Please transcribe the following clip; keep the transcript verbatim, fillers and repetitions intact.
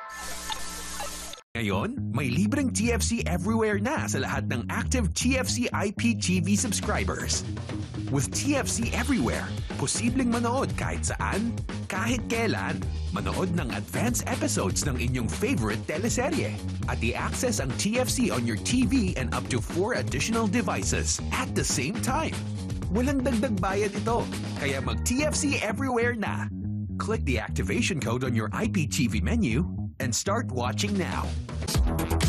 Ngayon, may libreng T F C everywhere na sa lahat ng active T F C I P T V subscribers. With T F C everywhere, posibleng manood kahit saan, kahit kailan. Manood ng advanced episodes ng inyong favorite teleserye. At i-access ang T F C on your T V and up to four additional devices at the same time. Walang dagdag bayad ito, kaya mag-T F C everywhere na. Click the activation code on your I P T V menu and start watching now.